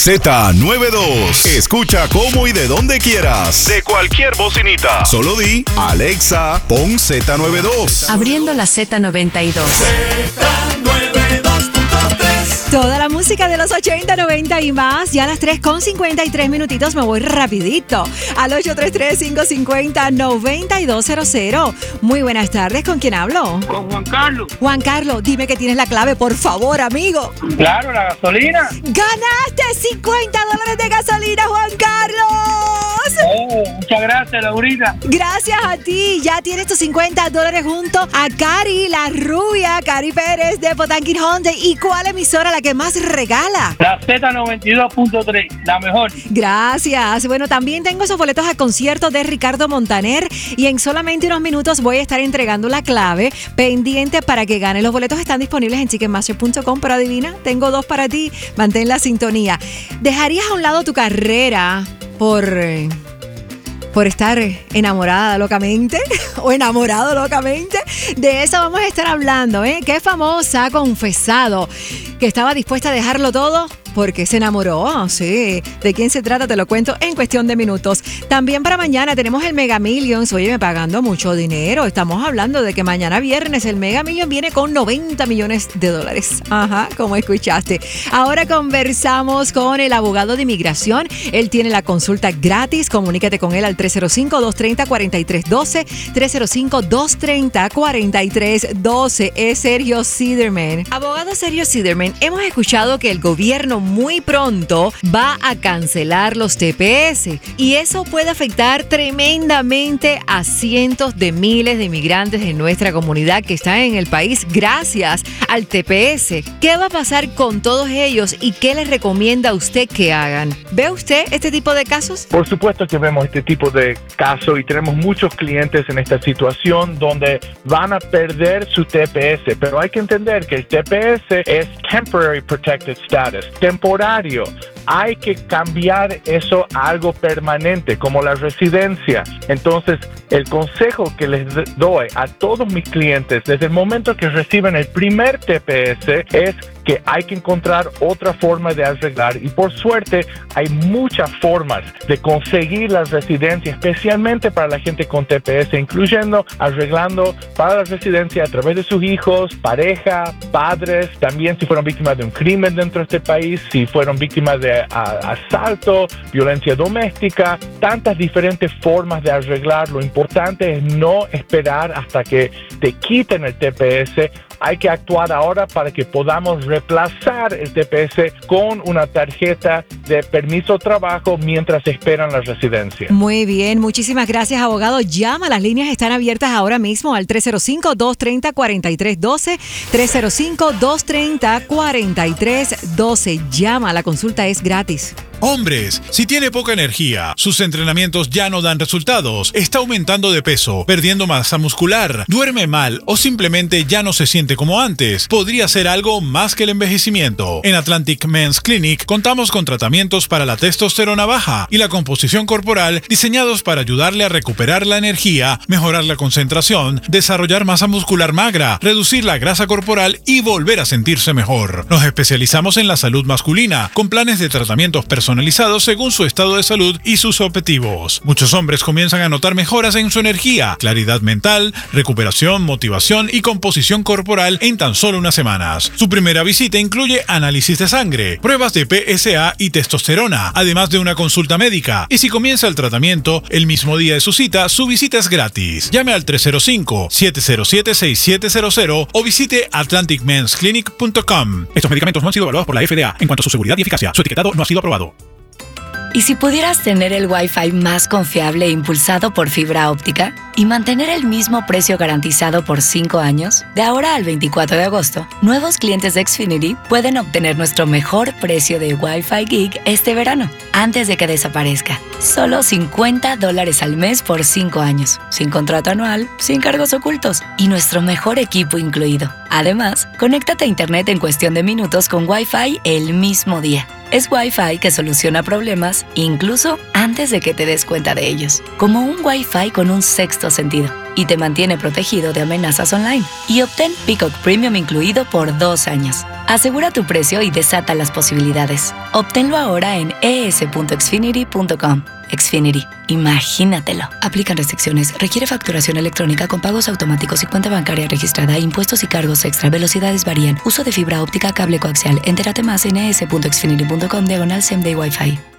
Z92. Escucha cómo y de donde quieras. De cualquier bocinita. Solo di, Alexa, pon Z92. Abriendo la Z92. Toda la música de los 80, 90 y más. Ya a las 3:53 minutitos me voy rapidito al 833-550-9200. Muy buenas tardes, ¿con quién hablo? Con Juan Carlos. Juan Carlos, dime que tienes la clave, por favor, amigo. Claro, la gasolina. ¡Ganaste $50 de gasolina, Juan Carlos! Muchas gracias, Laurita. Gracias a ti. Ya tienes tus $50 junto a Cari, la rubia, Cari Pérez de Potanquín Hyundai. ¿Y cuál emisora la que más regala? La Z92.3, la mejor. Gracias. Bueno, también tengo esos boletos a concierto de Ricardo Montaner y en solamente unos minutos voy a estar entregando la clave pendiente para que gane. Los boletos están disponibles en Ticketmaster.com, pero adivina, tengo 2 para ti. Mantén la sintonía. ¿Dejarías a un lado tu carrera por estar enamorada locamente o enamorado locamente? De eso vamos a estar hablando, ¿eh? ¿Qué famosa ha confesado que estaba dispuesta a dejarlo todo porque se enamoró? Sí. ¿De quién se trata? Te lo cuento en cuestión de minutos. También para mañana tenemos el Mega Millions. Óyeme, pagando mucho dinero. Estamos hablando de que mañana viernes el Mega Millions viene con $90 millones. Ajá, como escuchaste. Ahora conversamos con el abogado de inmigración. Él tiene la consulta gratis. Comunícate con él al 305-230-4312. 305-230-4312. Es Sergio Siderman. Abogado Sergio Siderman, hemos escuchado que el gobierno muy pronto va a cancelar los TPS y eso puede afectar tremendamente a cientos de miles de inmigrantes de nuestra comunidad que están en el país gracias al TPS. ¿Qué va a pasar con todos ellos y qué les recomienda a usted que hagan? ¿Ve usted este tipo de casos? Por supuesto que vemos este tipo de casos y tenemos muchos clientes en esta situación donde van a perder su TPS, pero hay que entender que el TPS es Temporary Protected Status, temporario. Hay que cambiar eso a algo permanente, como la residencia. Entonces, el consejo que les doy a todos mis clientes desde el momento que reciben el primer TPS es que hay que encontrar otra forma de arreglar y por suerte hay muchas formas de conseguir la residencia, especialmente para la gente con TPS, incluyendo arreglando para la residencia a través de sus hijos, pareja, padres, también si fueron víctimas de un crimen dentro de este país, si fueron víctimas de asalto, violencia doméstica, tantas diferentes formas de arreglar. Lo importante es no esperar hasta que te quiten el TPS. Hay que actuar ahora para que podamos reemplazar el TPS con una tarjeta de permiso de trabajo mientras esperan la residencia. Muy bien, muchísimas gracias, abogado. Llama, las líneas están abiertas ahora mismo al 305-230-4312, 305-230-4312. Llama, la consulta es gratis. Hombres, si tiene poca energía, sus entrenamientos ya no dan resultados, está aumentando de peso, perdiendo masa muscular, duerme mal o simplemente ya no se siente como antes, podría ser algo más que el envejecimiento. En Atlantic Men's Clinic contamos con tratamientos para la testosterona baja y la composición corporal diseñados para ayudarle a recuperar la energía, mejorar la concentración, desarrollar masa muscular magra, reducir la grasa corporal y volver a sentirse mejor. Nos especializamos en la salud masculina, con planes de tratamientos personalizados según su estado de salud y sus objetivos. Muchos hombres comienzan a notar mejoras en su energía, claridad mental, recuperación, motivación y composición corporal en tan solo unas semanas. Su primera visita incluye análisis de sangre, pruebas de PSA y testosterona, además de una consulta médica. Y si comienza el tratamiento el mismo día de su visita es gratis. Llame al 305-707-6700 o visite atlanticmensclinic.com. Estos medicamentos no han sido evaluados por la FDA en cuanto a su seguridad y eficacia. Su etiquetado no ha sido aprobado. ¿Y si pudieras tener el Wi-Fi más confiable e impulsado por fibra óptica y mantener el mismo precio garantizado por 5 años? De ahora al 24 de agosto, nuevos clientes de Xfinity pueden obtener nuestro mejor precio de Wi-Fi Gig este verano, antes de que desaparezca. Solo $50 al mes por 5 años, sin contrato anual, sin cargos ocultos y nuestro mejor equipo incluido. Además, conéctate a Internet en cuestión de minutos con Wi-Fi el mismo día. Es Wi-Fi que soluciona problemas incluso antes de que te des cuenta de ellos. Como un Wi-Fi con un sexto sentido. y te mantiene protegido de amenazas online. Y obtén Peacock Premium incluido por 2 años. Asegura tu precio y desata las posibilidades. Obténlo ahora en es.xfinity.com. Xfinity, imagínatelo. Aplican restricciones. Requiere facturación electrónica con pagos automáticos y cuenta bancaria registrada. Impuestos y cargos extra. Velocidades varían. Uso de fibra óptica, cable coaxial. Entérate más en es.xfinity.com/CMD Wi-Fi.